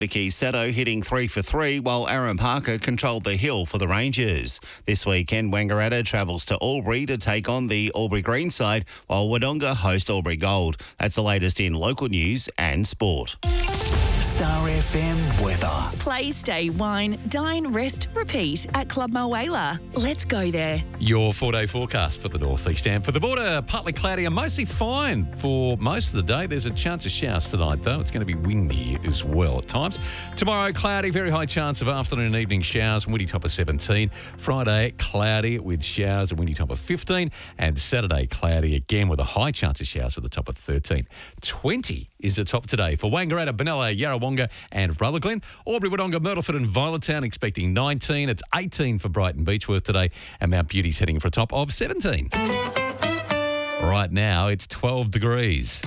Nicky Sato hitting 3 for 3, while Aaron Parker controlled the hill for the Rangers. This weekend, Wangaratta travels to Albury to take on the Albury Green side, while Wodonga host Albury Gold. That's the latest in local news and sport. Star FM weather. Play, stay, wine, dine, rest, repeat at Club Moala. Let's go there. Your 4-day forecast for the northeast and for the border, partly cloudy and mostly fine for most of the day. There's a chance of showers tonight, though. It's going to be windy as well at times. Tomorrow, cloudy, very high chance of afternoon and evening showers, windy top of 17. Friday, cloudy with showers, a windy top of 15. And Saturday, cloudy again with a high chance of showers with a top of 13. 20 is the top today for Wangaratta, Benalla, Yarrawonga and Rutherglen. Albury, Wodonga, Myrtleford and Violettown expecting 19. It's 18 for Brighton Beechworth today, and Mount Beauty's heading for a top of 17. Right now, it's 12 degrees.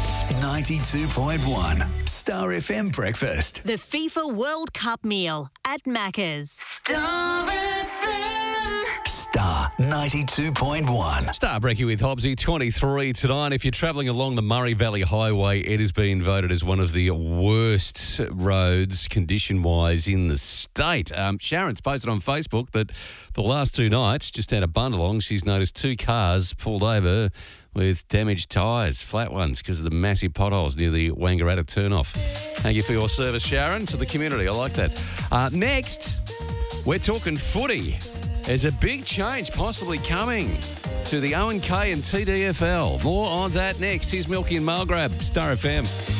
92.1 Star FM breakfast. The FIFA World Cup meal at Macca's. Star 92.1. Star Brekkie with Hobbsy, 23 tonight. If you're travelling along the Murray Valley Highway, it has been voted as one of the worst roads condition-wise in the state. Sharon's posted on Facebook that the last 2 nights, just out of Bundalong, she's noticed 2 cars pulled over with damaged tyres, flat ones, because of the massive potholes near the Wangaratta turnoff. Thank you for your service, Sharon, to the community. I like that. Next, we're talking footy. There's a big change possibly coming to the O&K and TDFL. More on that next. Here's Milky and Malgrab, Star FM.